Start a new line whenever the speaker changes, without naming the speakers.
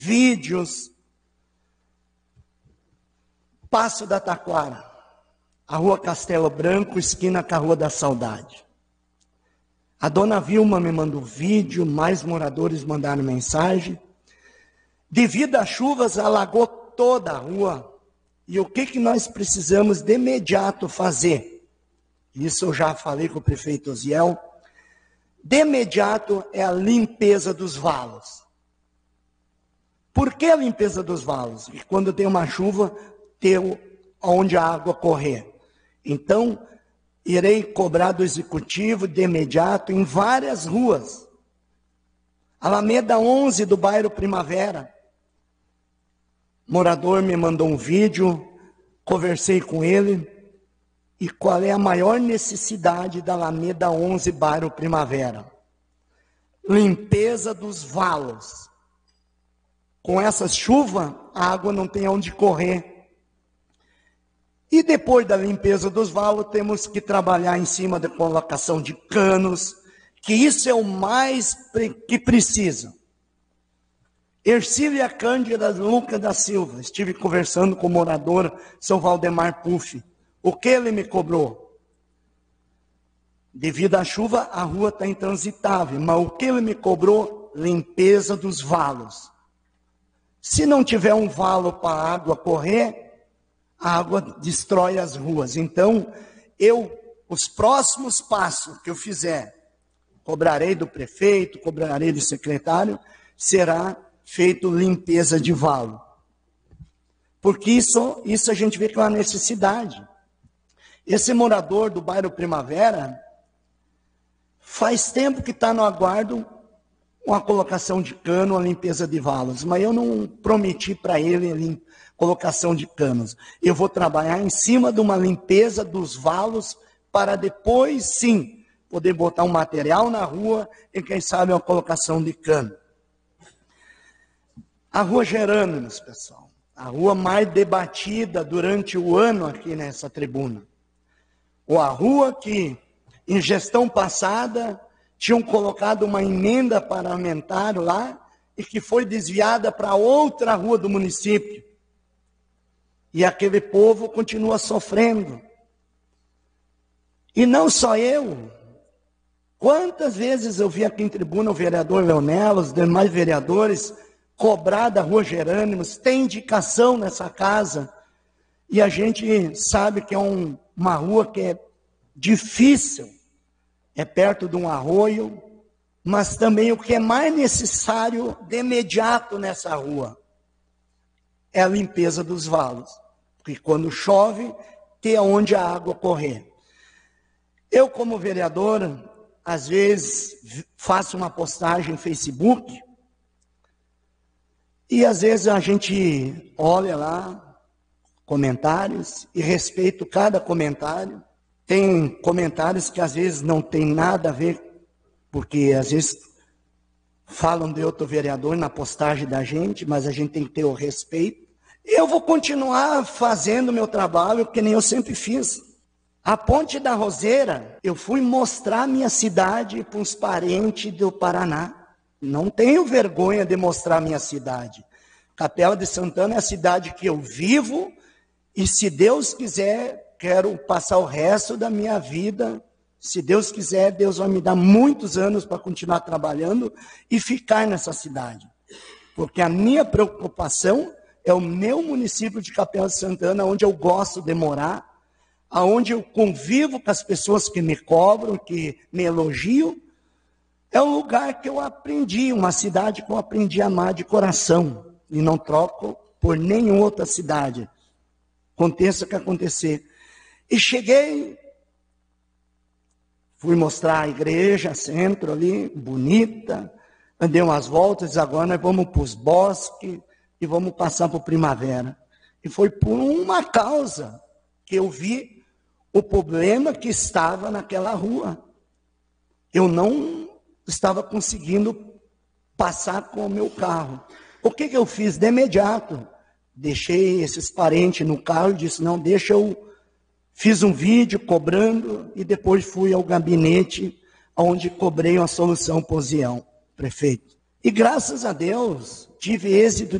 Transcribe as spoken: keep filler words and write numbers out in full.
vídeos. Passo da Taquara, a Rua Castelo Branco, esquina com a Rua da Saudade. A dona Vilma me mandou vídeo, mais moradores mandaram mensagem. Devido às chuvas, alagou toda a rua. E o que, que nós precisamos de imediato fazer? Isso eu já falei com o prefeito Osiel. De imediato é a limpeza dos valos. Por que a limpeza dos valos? E quando tem uma chuva, ter onde a água correr. Então, irei cobrar do executivo de imediato em várias ruas. Alameda onze do bairro Primavera. Morador me mandou um vídeo, conversei com ele, e qual é a maior necessidade da Alameda onze, bairro Primavera? Limpeza dos valos. Com essa chuva, a água não tem onde correr. E depois da limpeza dos valos, temos que trabalhar em cima da colocação de canos, que isso é o mais que precisa. Ercília Cândida Luca da Silva, estive conversando com o morador São Valdemar Puff. O que ele me cobrou? Devido à chuva, a rua está intransitável, mas o que ele me cobrou? Limpeza dos valos. Se não tiver um valo para a água correr, a água destrói as ruas. Então, eu, os próximos passos que eu fizer, cobrarei do prefeito, cobrarei do secretário, será feito limpeza de valo. Porque isso, isso a gente vê que é uma necessidade. Esse morador do bairro Primavera, faz tempo que está no aguardo uma colocação de cano, uma limpeza de valos, mas eu não prometi para ele a lim- colocação de canos. Eu vou trabalhar em cima de uma limpeza dos valos para depois, sim, poder botar um material na rua e, quem sabe, uma colocação de cano. A Rua Gerânimus, pessoal, a rua mais debatida durante o ano aqui nessa tribuna. Ou a rua que, em gestão passada, tinham colocado uma emenda parlamentar lá e que foi desviada para outra rua do município. E aquele povo continua sofrendo. E não só eu. Quantas vezes eu vi aqui em tribuna o vereador Leonel, os demais vereadores, cobrar da Rua Gerânimus, tem indicação nessa casa. E a gente sabe que é um, uma rua que é difícil, é perto de um arroio, mas também o que é mais necessário de imediato nessa rua é a limpeza dos valos. Porque quando chove, tem onde a água correr. Eu, como vereador, às vezes faço uma postagem no Facebook, e às vezes a gente olha lá, comentários, e respeito cada comentário. Tem comentários que às vezes não tem nada a ver, porque às vezes falam de outro vereador na postagem da gente, mas a gente tem que ter o respeito. Eu vou continuar fazendo o meu trabalho, que nem eu sempre fiz. A Ponte da Roseira, eu fui mostrar minha cidade para os parentes do Paraná. Não tenho vergonha de mostrar minha cidade. Capela de Santana é a cidade que eu vivo, e se Deus quiser, quero passar o resto da minha vida. Se Deus quiser, Deus vai me dar muitos anos para continuar trabalhando e ficar nessa cidade. Porque a minha preocupação é o meu município de Capela de Santana, onde eu gosto de morar, aonde eu convivo com as pessoas que me cobram, que me elogiam. É um lugar que eu aprendi, uma cidade que eu aprendi a amar de coração, e não troco por nenhuma outra cidade. Aconteça o que acontecer. E cheguei, fui mostrar a igreja, centro ali, bonita, andei umas voltas, agora nós vamos para os bosques e vamos passar para o Primavera. E foi por uma causa que eu vi o problema que estava naquela rua. Eu não estava conseguindo passar com o meu carro. O que, que eu fiz de imediato? Deixei esses parentes no carro e disse, não, deixa eu... Fiz um vídeo cobrando e depois fui ao gabinete onde cobrei uma solução para o Osiel, prefeito. E graças a Deus, tive êxito